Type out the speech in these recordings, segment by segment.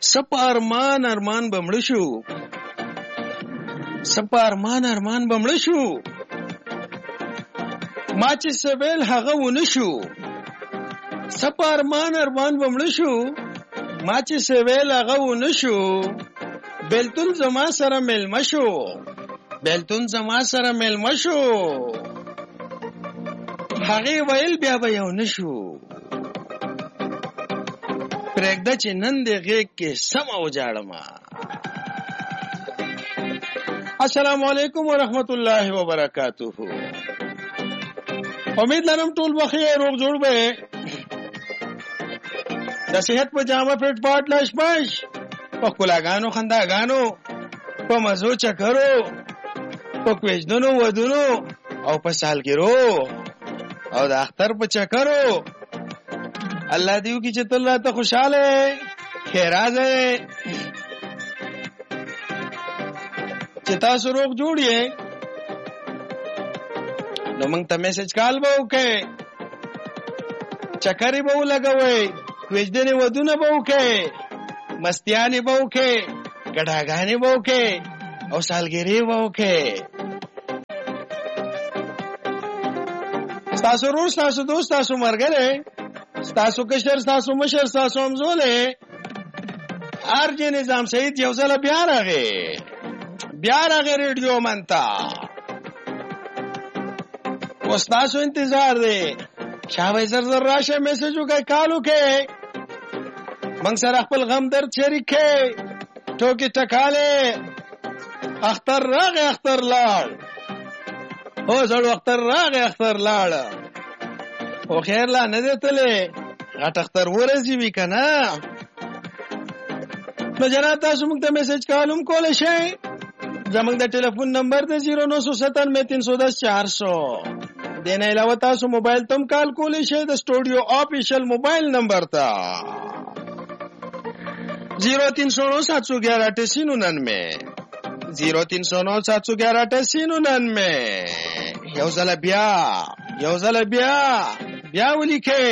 سپا ارمان بمړ شو، سپا ارمان بمړ شو، ما چې سویل هغه ونه شو. سپا ارمان بمړ شو، ما چې سویل هغه ونه شو. بیلتون زما سره ملما شو، بیلتون زما سره ملما شو. هغه ویل بیا به یو نشو، پرېږده چې نن دې غېږ کې سم وجاړمه. السلام علیکم ورحمت الله وبرکاتہ. امید لرم ټول بخیر روغ جوړ به، د صحت په جامه پټ پاټ لاش باش، په کلاګانو خنداګانو، په مزو چکرو، په کوژدنو ودونو او په سالګرو او د اختر په چکرو. الله دیو کی چې تل ته خوشاله خیراز چې تاسو روغ جوړیه. نو موږ ته میسج کال به وکړئ، چکرې به ولګوئ، کوژدنې ودونه به وکړئ، مستیانې به وکړئ، ګډاګانې به وکړئ او سالګرې به وکړئ. ستاسو ورور، ستاسو دوست، ستاسو ملګری، ستاسو کشر، ستاسو مشر، ستاسو همزولی ارجې نظام سعید یو ځله بیا راغی ریډیو منتا. اوس ستاسو انتظار دی، شاوی زر زر راشه میسج وکړئ، کال وکړئ، موږ سره خپل غم درد شریک کړئ. ټوکې ټکالې، اختر راغی اختر لاړ، او زړو اختر راغی اختر لاړ، خو خیر لا نه دی تللی، غټ اختر ورځي وي که نه. نو جناب تاسو موږ ته میسج کول هم کولی شئ. زموږ د ټلیفون نمبر دی 0997 دې نه علاوه تاسو موبایل ته هم کال کولی شئ د سټوډیو آفیشل موبایل نمبر ته 0309 یو ځله بیا ولیکئ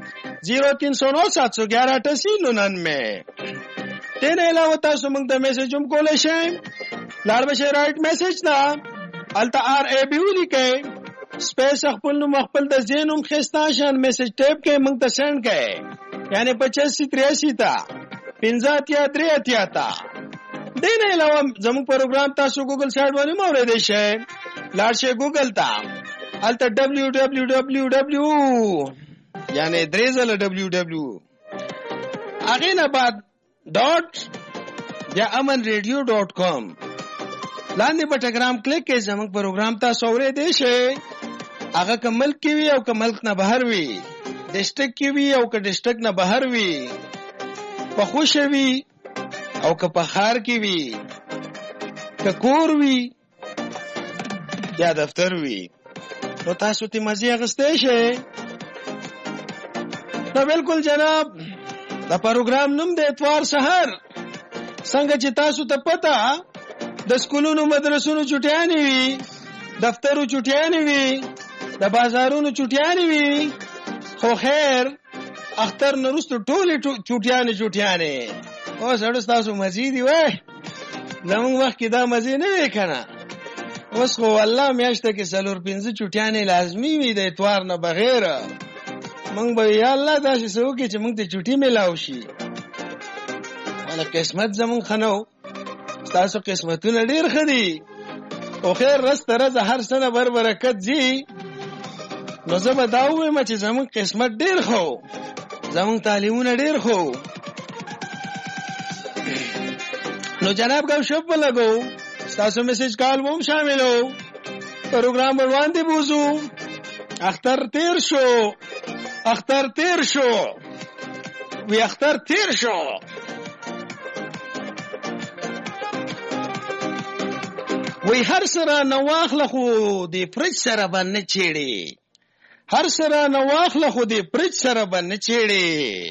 0309 دې نه علاوه تاسو موږ ته میسج هم کولی شئ. لاړ بشئ رایټ میسج ته، هلته RAB ولیکئ، سپیس خپل نوم خپل د ځای نوم ښایسته شان میسج ټایپ کړئ، موږ ته سینډ کړئ، یعنې 8583 ته 5083 ته. دې نه علاوه زموږ پروګرام تاسو ګوګل سایټ باندې هم اورېدی شئ. لاړ شئ ګوګل ته، هلته www یعنې 3 ځله www هغې نه بعد یا amanradio.com لاندې په ټلګرام کلیک کې زموږ پروګرام تاسو اورېدی شئ. هغه که ملک کې وي او که ملک نه بهر وي، ډسټرک کې وي او که ډسټرک نه بهر وي، په خوشه وي او که په ښار کې وي، که کور وي یا دفتر وي، نو تاسو ته مزې اخیستی شئ. نو بلکل جناب، د پروګرام نوم د اتوار سحر. څنګه چې تاسو ته پته د سکولونو مدرسونو چټیانې وي، دفترو چټیانې وي، د بازارونو چټیانې وي، خو خیر اختر نه وروسته ټولې چټیانې اوس اړو ستاسو مزې دي. وای زموږ وخت کې دا مزې نه وې که نه. اوس خو والله میاشته کې 4-5 چټیانې لازمي وي د اتوار نه بغیر. موږ به یا الله داسې څه وکړي چې موږ ته چټي میلاو شي. والا قسمت زموږ ښه نه و، ستاسو قسمتونه ډېر ښه دي، خو خیر رس ته رزه هر څه نه برکت ځي. نو زه به دا ووایم چې زموږ قسمت ډېر ښه و، زموږ تعلیمونه ډېر ښه و. نو جناب ګپ شپ به لګو، ستاسو میسج کال به هم شامل و، پروګرام به وړاندې بوځو. اختر تیر شو وی اختر تیر شو. وی هر سره نواخله خو دی فرج سره به نه چیړي، هر سره نواخله خو دی فرج سره به نه چیړي.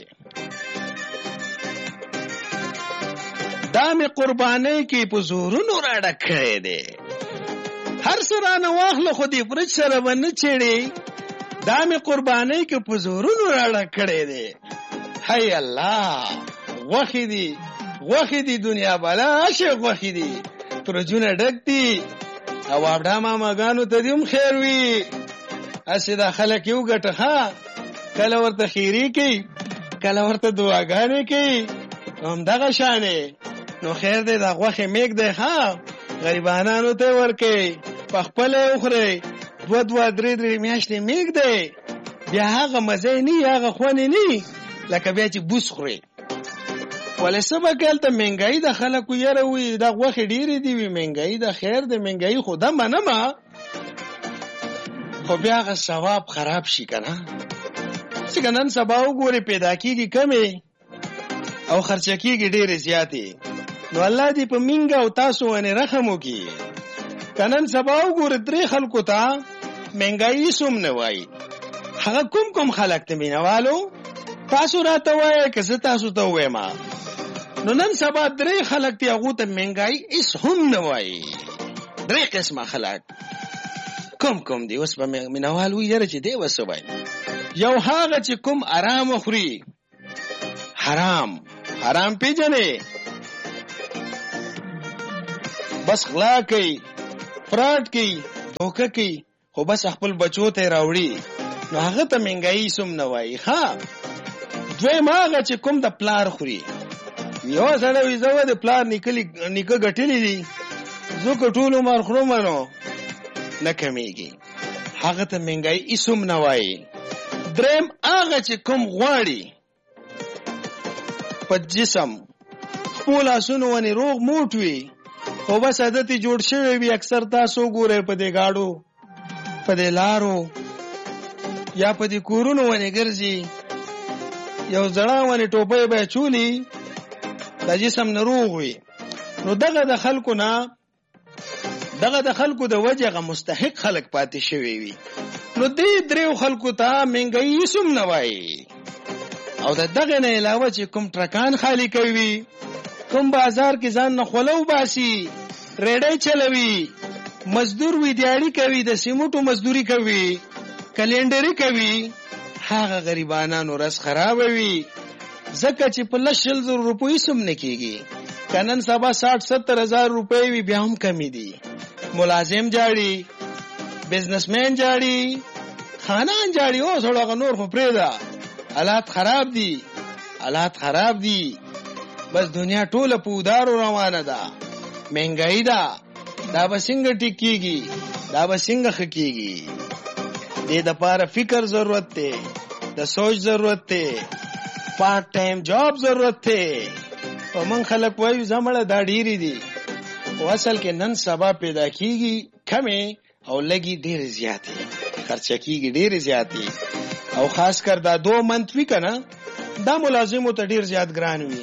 دا مې قربانۍ کې په زورونو راډک کړی دی، هر سره نواخله خو دی فرج سره به نه چیړي. دا مې قربانۍ کې په زورونو راډک کړی دی. هی الله غوښې دي غوښې دي دنیا بلا شي غوښې دي فرجونه ډک دي او ابډا ماماګانو ته دې هم خیر وي اسې دا خلک یو ګټه ها کله ورته خیری کوي کله ورته دعاګانې کوي همدغه شانې نو خیر دی دا غوښې میږ دی ها غریبانانو ته ورکوي په خپله یې وخورئ 2 3 میاشتې میږ دی بیا هغه مزه نه هغه خوند نه لکه بیا چې بوس خوري ولې سبا کله مهنګای د خلکو یره وي دا غوښې ډېرې دي وي مهنګای د خیر د مهنګای خو دا منمه خو بیا هغه ثواب خراب شي کنه چې نن سبا وګوري پیدا کیږي کمې او خرچه کیږي ډېرې زیاتې نو الله دې په منګه او تاسو باندې رحم وکړي کنن سبا وګوري درې خلکو ته مهنګای سوم نه وای هغه کوم خلک ته مینوالو تاسو راته وایي که زه تاسو ته وایم نو نن سبا درې خلک ته هغه ته مهنګای اس هم نه وای درې قسمه خلک کوم دی اوس به مینوالو یره چې دی وسوي یو هغه چې کوم آرام خوري حرام پیژنې بس غلا کوي فراډ کوي دوکه کوي خو بس خپل بچو ته راوړي نو هغه ته مهنګای سم نه وای ها دویم هغه چې کوم د پلار خوري یو سره وي زو د پلار نیکه ګټلې دي زه ټول عمر خورم نو نه کمیږي هغه ته مهنګای سم نه وای دریم هغه چې کوم غواړي په جسم خپل اسونه ونی روغ موټ وي او بس عادت جوړ شوی وي اکثر تاسو ګورئ په دې گاډو په دې لارو یا په دې کورونو ونی ګرځي یو زړه ونی ټوپۍ به چولی د جسم نه روغ وي نو دغه د خلکو د وجهه مستحق خلک پاتې شوی وي نو دې دریو خلکو ته مهنګای سم نه وای او دغه نه علاوه چې کوم ټرکان خالی کوي کوم بازار کې ځان نه خلو باسي ریډای چلوي مزدور وی دیاړي کوي د سیمټو مزدوري کوي کلندري کوي هغه غریبانو رس خراب وي زکه چې په 100,000 روپۍ سم نه کیږي کنن سبا 60-70,000 روپۍ وی بیا هم کمی دي ملازم جاړي بزنسمن جاړي خانان جاړي او څوړه نور خو پرېدا حالات خراب دي بس دنیا ټوله په ودارو روانه ده مهنګای ده دا به څنګه ټیکيږي دا به څنګه خکېږي دې د پاره فکر ضرورت دی د سوچ ضرورت دی پارت ټایم جاب ضرورت دی او من خلک وایي زمړه دا ډیری دي او اصل کې نن سبا پیدا کیږي کمه او لګي ډیر زیاتې خرچه کیږي ډیر زیاتې او خاص کر دا 2 منت وی کنه دا ملازمو ته ډیر زیات ګران وي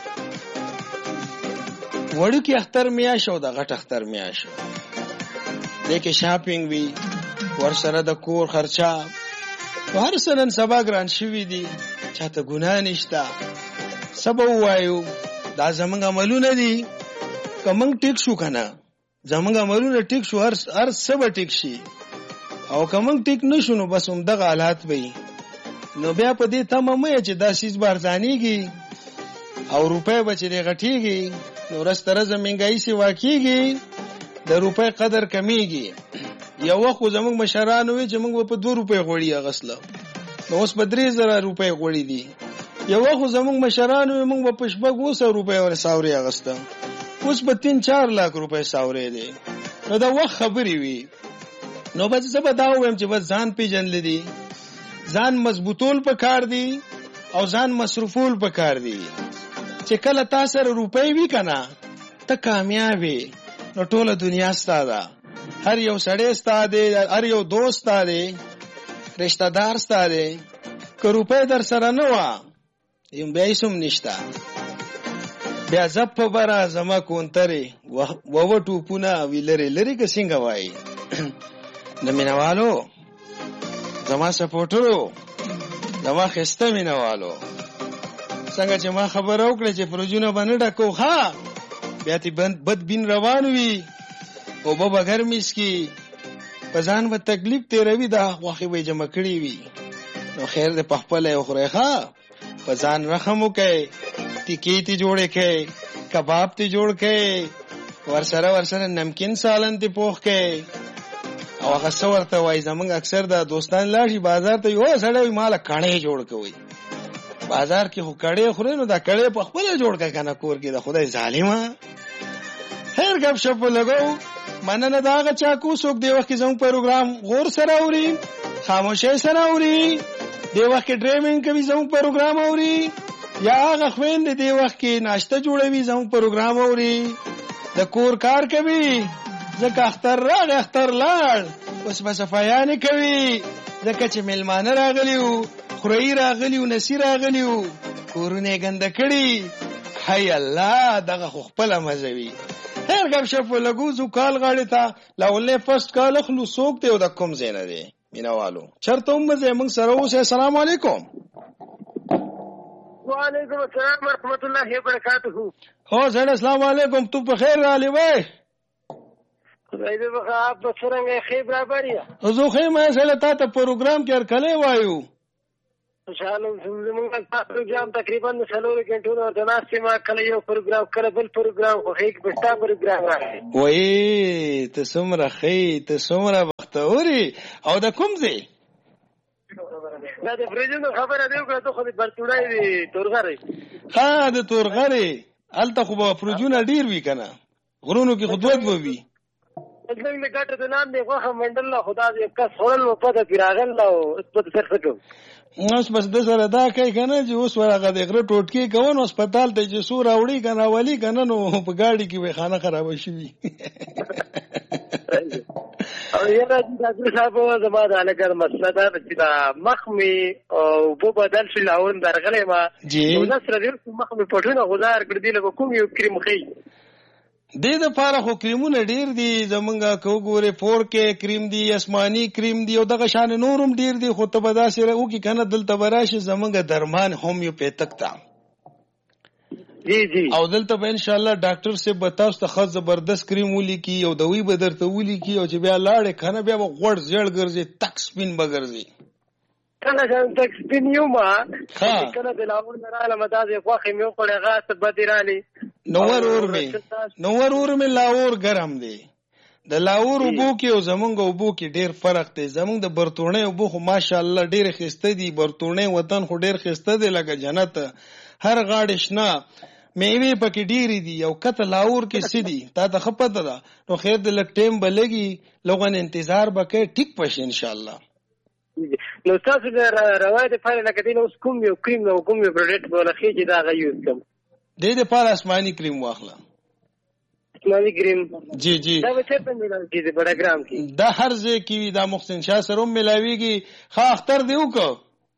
وړو کې اختر میاش او د غټ اختر میاش دغه شاپینګ وی ور سره د کور خرچه هر سنن سبا ګران شوی دي چاته ګناه نشتا سبا وایو دا زمونږ عملونه دي کوم ټیک شو کنه زمونږ عملونه ټیک شو هر سبا ټیک شي او کوم ټیک نشو نو بس هم دغه حالات وي نو بیا په دې تمامه چې دا سیس بارزانیږي او روپے بچي غټيږي نو رستره زمینګای سی واقعيږي د روپے قدر کمیږي یو وخت زموږ مشرانو وی چې موږ په 2 روپے غوړی اغسله نو اوس په 3000 روپے غوړی دي یو وخت زموږ مشرانو موږ په 500 روپے ور ساوري اغسته اوس په 3-4 लाख روپے ساوري دي نو دا وخت خبري وي نو بس زه به دا وایم چې بس ځان پیژن لدی ځان مضبوطول پکار دي او ځان مصرفول پکار دي چې کله تاسو روپے وی کنا ته کامیابی نو ټوله دنیا ستاده هر یو سړی ستاده هر یو دوست ستاده رشتہ دار ستاده که روپے در سره نه وا یم بیا سم نشتا بیا زپ برا زما کونتره و ټوپونه ویلری که څنګه وای د مینوالو زما سپورټرو زما خسته مینوالو څنګه چې ما خبر اوکړه چې پروژونه باندې ډکو ها بیا تی بد بین روان وي او بابا ګرمیس کی پزان و تکلیف تیروي دا واخې وې جمع کړی وي نو خیر دې پخپل او خره ها پزان رحم وکي تی کیتی جوړې کې کباب تی جوړ کړي، ورسره نمکین سالن تی پوخ کړي. او هغه څه ورته وایي زمونږ اکثر د دوستان لاړ شي بازار ته، یو سړی ماله کړی جوړ کوي. بازار کې خو کړی خوري، نو دا کړی په خپله جوړ کړي که نه کور کې د خدای ظالمه. خیر گپ شپ لګو. مننه د هغه چا کو څوک دی وخت کې زموږ پروګرام غور سره اوري، خاموشۍ سره اوري، دی وخت کې ډرایوینګ کوي زموږ پروګرام اوري، یا هغه خویندې دی وخت کې ناشته جوړوي زموږ پروګرام اوري، د کور کار کوي ځکه اختر راغی اختر لاړ، اوس به صفایانې کوي ځکه چې میلمانه راغلي وو، خورهی راغلي وو، نسی راغلي وو، کورونه یې ګنده کړي. هی الله دغه خو خپله مزه وي. خیر گپ شپ لګو زو کال غاړې ته لاولې فرست کال اخلو څوک دی او د کوم ځای نه دی مینوالو چرته هم ځای موږ سره اوسئ. السلام علیکم. وعلیکم السلام ورحمۃ اللہ وبرکاتہ. هو زړه السلام علیکم. تو په خیر رالی وای؟ خدای دې بخا آپ په څنګه خیر برابر یا زه خو ما سره تا ته پروګرام کې ورکلې وایو. انشاءالله زموږ پروګرام تقریبا 4 غنټو نه تناسب ما کله یو پروګرام کله بل پروګرام خو هیڅ بستا پروګرام راځي. وای ته څومره خې ته څومره بختوري. او د کوم ځای؟ دا د فرجونو خبره دی که ته خو د برتوړای دی تورغری. ها د تورغری الته خو به فرجونه ډیر وی کنه، غرونو کې خودوت به وي. دلته د ګټه د نام دی غوخه منډل خدا دې کس خورل و پته پیراغل او په څه څه اوس بس د سره دا کوي کنه چې اوس ورغه د غره ټوټکی کوون هسپتال ته چې سور اوړي کنه والی کنه نو په گاډي کې وي خانه خراب شي. او یاره د صاحب زما د الګر مسله دا چې دا مخمي او په بدل شي لاون درغلې ما نو نصر دې مخمي پټونه غزار کړ دي له کوم یو کریم خي دې د پاره خو کریمونه ډیر دي زمونږه کو ګوره 4K کریم دي، اسماني کریم دي او دغه شان نورم ډیر دي. خو ته به داسې راو کې کنه دلته براشي زمونږه درمان هومیوپیتک تا جی جی او دلته به ان شاء الله ډاکټر سے بتاوس ته خاص زبردست کریم ولي کی او دوی به درته ولي کی او چې بیا لاړې کنه بیا غوړ زړ ګرځي تک سپین بګرځي کنه ځان تک سپین یو ما کنه د لاور رااله مدازه خوخه میو کړه غاس بدیرانی نور اور می لاور ګرم دی. د لاور وبو کې او زمونږ وبو کې ډیر فرق دی. زمونږ د برتونه وبو خو ماشاءالله ډیر خسته دي، برتونه وطن خو ډیر خسته دی لکه جنت، هر غاړه شنه میوه پکې ډیری دي. او کته لاور کې سدي تا ته خپته ده نو خیر د لک ټیم بلګي لوګان انتظار وکړي ټیک پښ ان شاء الله. نو تاسو د روایت په اړه کې نو کوم یو کریم او کوم یو پروډکټ ولخي چې دا غيوز کوم دې د پاره آسماني کریم واخله. آسماني کریم جی جی دا به څه په ملال کې دی بڑا ګرام کې دا هر ځای کې دا محسن شاه سره ملاويږي. خا اختر دی وکړه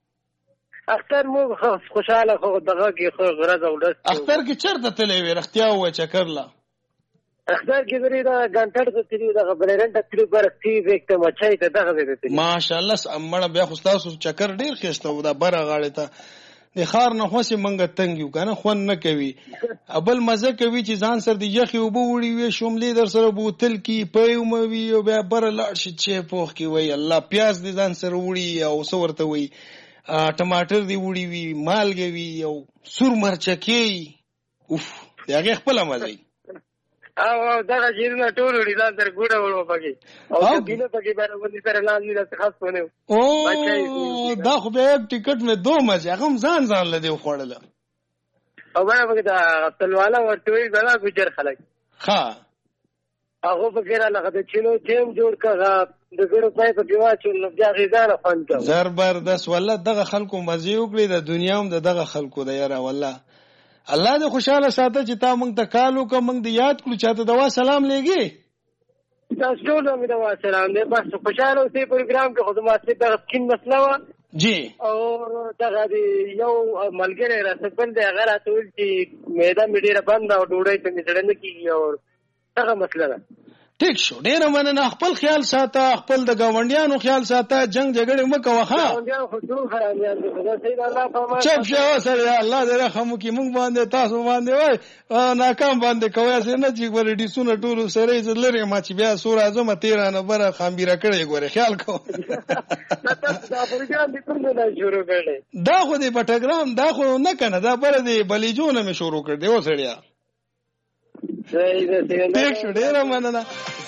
اختر مو خوشاله خو دغه کې خو غرض او دست اختر کې چرته تلې وي رختیا و چکرلا اختر کې درې دا ګانټر ته تلې دا بلرنټ تلې برستی وکته مچای ته دغه دې تلې ماشاءالله امړه بیا خو تاسو چکر ډیر خسته و دا بره غاړه ته د خار نه خوسي منګه تنګیو کنه خون نه کوي ابل مزه کوي چې ځان سر دی یخي وبو وړي وي شوملې در سره بوتل کی پېوم وی او بیا بر لاړ شي چې پوخ کی وي الله پیاز دي ځان سره وړي او سورته وي ټماټر دی وړي وي مالګه وي او سور مرچکی اوف دغه خپل مزه او دغه جیرونه ټول وړي ځان سره ګوډه وړو پکې او دینه پکې باندې سره لاندې د خاص ونه او دا خو به ټیکټ مې دوه مزه هم ځان لدی خوړل او باندې دا تلواله ورټوي غلا ګجر خلک ها هغه فکر لغه د چینو ټیم جوړ کړه د ګړو پای په دیوا چې نو بیا غیزانه خوان کړ زبردست والله دغه خلکو مزه وکړي د دنیا هم دغه خلکو د یاره والله الله دې خوشاله ساته چې تا مونږ ته کالو کا مونږ دې یاد کړو چاته دوا سلام لګي تاسو ټول مې دوا سلام دې بس خوشاله اوسې پروګرام کې خدمات دې د سکین مسله و جی او دغه دې یو ملګری راځبل دې هغه راټول چې میدا میډیره بند او ډوډۍ ته نشړنه کیږي او دغه مسله ده ټیک شو ډیر مننه خپل خیال ساته خپل د گاونډیانو خیال ساته جنگ جګړه مکه وخا گاونډیانو خو ټول خرابيان دي خدای سید الله پامه چپ شو سره الله دې رحم وکي مونږ باندې تاسو باندې وای ناکام باندې کوي نه چې ور دي سونه ټول سره زلری ما چې بیا سور اعظم تیرانه بره خامبيره کړي ګوره خیال کو دا پروګرام دې کوم نه شروع کړي دا خو دې پټګرام دا خو نه کنه دا بره دې بلیجونه مې شروع کړ دی اوسړیا صحیح ده ډېره مننه.